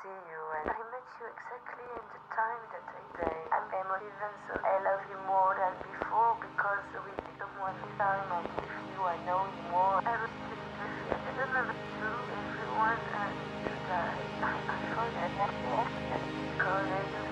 see you, and I met you exactly in the time that I say. I'm emotive, so I love you more than before because with someone this time I give you, I know you more. I respect you. I don't know what to do. Everyone needs to die. I forget that because I do